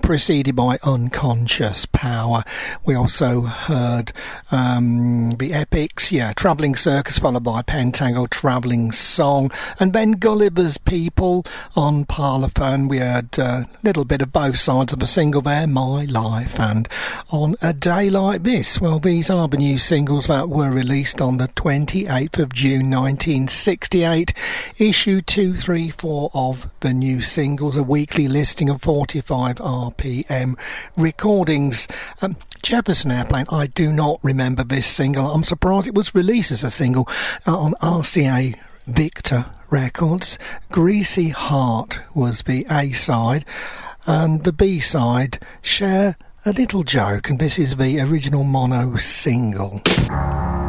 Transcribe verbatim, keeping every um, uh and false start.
preceded by Unconscious Power. We also heard um, the Epics, yeah, Travelling Circus, followed by Pentago, Travelling Song, and then Gulliver's People on Parlophone. We heard a little bit of both sides of the single there, My Life and On a Day Like This. Well, these are the new singles that were released on the twenty-eighth of June nineteen sixty-eight, issue two thirty-four of the new singles, a weekly listing of forty-five R P M recordings. Um, Jefferson Airplane, I do not remember this single. I'm surprised it was released as a single uh, on R C A Victor Records. Greasy Heart was the A-side, and the B-side, Share a Little Joke, and this is the original mono single.